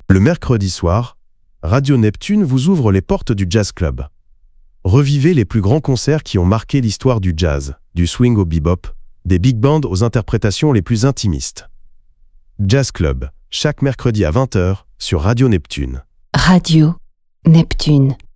Le mercredi soir, Radio Neptune vous ouvre les portes du Jazz Club. Revivez les plus grands concerts qui ont marqué l'histoire du jazz, du swing au bebop, des big bands aux interprétations les plus intimistes. Jazz Club, chaque mercredi à 20h sur Radio Neptune. Radio Neptune.